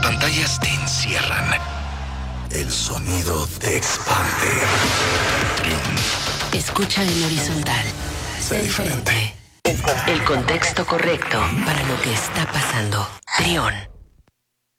pantallas te encierran. El sonido te expande. Escucha en horizontal. Sé diferente. El contexto correcto para lo que está pasando. Trión.